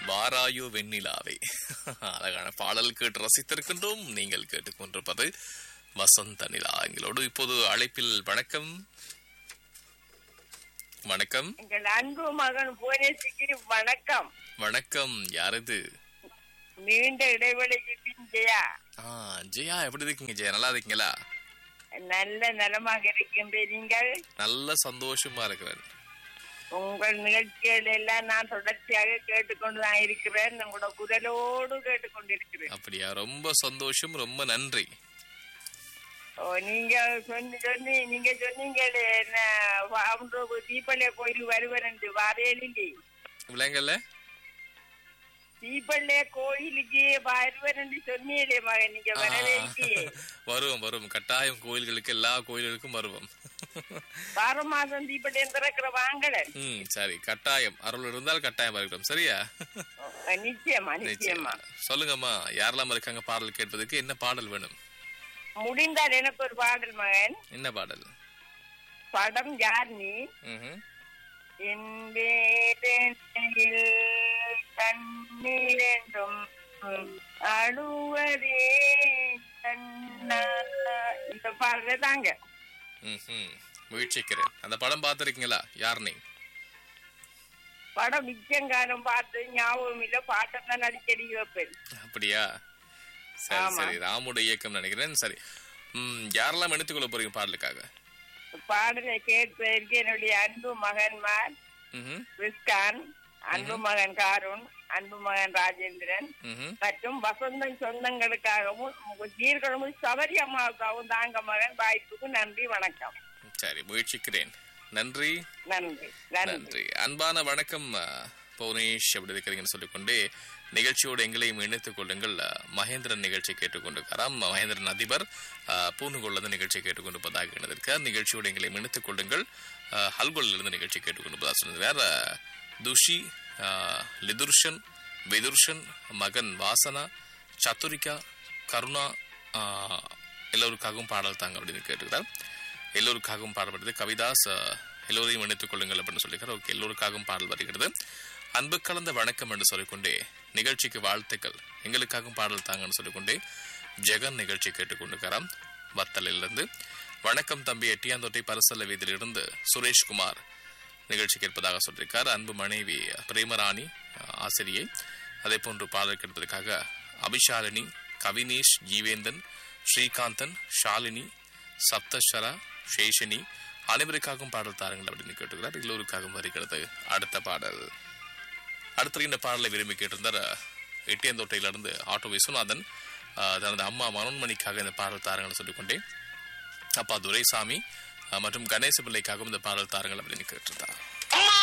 வாராயோ வெண்ணிலாவை அழகான பாடல் கேட்டு ரசித்திருக்கின்றோம். நீங்கள் கேட்டுக்கொண்டிருப்பது வசந்த நிலா. எங்களோடு இப்போது அழைப்பில் வணக்கம். வணக்கம். எங்கள் அன்பு மகன் புவனேஸ்வரிக்கு வணக்கம். வணக்கம். யாரது? நீண்ட இடைவெளிக்கு பின் ஜெயா. ஜெயா, எப்படி இருக்கீங்க ஜெயா? நல்லா இருக்கீங்களா? நல்ல நலமாக இருக்கின்றேன். நீங்கள்? நல்ல சந்தோஷமா இருக்கிறேன். உங்கள் நிகழ்ச்சிகள் எல்லாம் நான் தொடர்ச்சியாக கேட்டுக்கொண்டுதான் இருக்கிறேன். உங்களோட குரலோடு கேட்டுக்கொண்டிருக்கிறேன். அப்படியா? ரொம்ப சந்தோஷம், ரொம்ப நன்றி. நீங்க நீங்க சொன்னீங்களே தீபள்ளி கோயிலுக்கு வருவேன் வாரேலி விலங்கல்ல தீபள்ளி கோயிலுக்கு வருவேன் சொன்னீங்களே மகன், நீங்க வரவே வருவோம் கட்டாயம். கோயில்களுக்கு எல்லா கோயில்களுக்கும் வருவோம். 6 மாதம் தீபள்ளி திறக்கிற வாங்கல. சரி, கட்டாயம். அருள் இருந்தால் கட்டாயம் வருகிறோம். சரியா? நிச்சயமா. சொல்லுங்கம்மா, யாரெல்லாம் இருக்காங்க பாடல் கேட்பதற்கு? என்ன பாடல் வேணும்? முடிந்தால் எனக்கு ஒரு பாடல் மகன். என்ன பாடல்? படம் யார் நீ? தண்ணீரென்றும் அழுவதே இந்த பாடல தாங்க. முயற்சிக்கிறேன். அந்த படம் பார்த்திருக்கீங்களா? யார் நீ படம் மிச்சங்காலம் பார்த்து ஞாபகம் இல்ல. பாட்டம் தான் அடிக்கடி வைப்பேன். அப்படியா? சரி சரி, ராமுடைய இயக்கம் நினைக்கிறேன். சரி, யாரெல்லாம் எடுத்துக்கொள்ள போறீங்க பாடலுக்காக? பாடலை கேட்பதற்கு என்னுடைய அன்பு மகன்மார் கிறிஸ்கான், அன்பு மகன் காருண், அன்பு மகன் ராஜேந்திரன் மற்றும் வசந்தன் சொந்தங்களுக்காகவும் நீர்களும் சபரி அம்மாவுக்காகவும் தாங்க மகன். வாய்ப்புக்கு நன்றி, வணக்கம். சரி, முயற்சிக்கிறேன். நன்றி நன்றி நன்றி. அன்பான வணக்கம் பவுனேஷ், எப்படி இருக்கிறீங்கன்னு சொல்லிக்கொண்டே நிகழ்ச்சியோடு எங்களையும் இணைத்துக் கொள்ளுங்கள். மகேந்திரன் நிகழ்ச்சி கேட்டுக்கொண்டிருக்காராம். மகேந்திரன் அதிபர் பூனுகொள்ள நிகழ்ச்சி கேட்டுக்கொண்டிருப்பதாக இணைந்திருக்கார். நிகழ்ச்சியோடு எங்களையும் இணைத்துக் கொள்ளுங்கள். ஹல்கொல்லிருந்து நிகழ்ச்சி கேட்டுக்கொண்டிருப்பதாக சொன்னார். துஷி, லிதுர்ஷன், விதுர்ஷன், மகன் வாசனா, சத்துரிகா, கருணா எல்லோருக்காகவும் பாடல் தாங்க அப்படின்னு கேட்டுக்கிறார். எல்லோருக்காகவும் பாடப்படுது. கவிதாஸ், எல்லோரையும் இணைத்துக் கொள்ளுங்கள் அப்படின்னு சொல்லியிருக்கார். ஓகே, எல்லோருக்காகவும் பாடல் வருகிறது. அன்பு கலந்த வணக்கம் என்று சொல்லிக்கொண்டே நிகழ்ச்சிக்கு வாழ்த்துக்கள், எங்களுக்காகவும் பாடல் தாங்கன்னு சொல்லிக்கொண்டே ஜெகன் நிகழ்ச்சி கேட்டுக்கொண்டிருக்காராம் வத்தலிலிருந்து. வணக்கம் தம்பி, எட்டியாந்தோட்டை பரிசல்ல வீதியிலிருந்து சுரேஷ்குமார் நிகழ்ச்சி கேட்பதாக சொல்லியிருக்கார். அன்பு மனைவி பிரேமராணி ஆசிரியை, அதே போன்று பாடல் கேட்பதற்காக அபிஷாலினி, கவினேஷ், ஜீவேந்தன், ஸ்ரீகாந்தன், ஷாலினி, சப்தஸ்வரா, சேஷினி அனைவருக்காகவும் பாடல் தாருங்கள் அப்படின்னு கேட்டுக்கிறார். எல்லோருக்காகவும் வருகிறது அடுத்த பாடல். அடுத்த இந்த பாடலை விரும்பி கேட்டிருந்தார் எட்டியந்தோட்டையிலிருந்து ஆட்டோ விஸ்வநாதன். தனது அம்மா மனோன்மணிக்காக இந்த பாடல் தாருங்கள் சொல்லிக்கொண்டே அப்பா துரைசாமி மற்றும் கணேச பிள்ளைக்காகவும் இந்த பாடல் தாருங்கள் அப்படின்னு கேட்டிருந்தார்.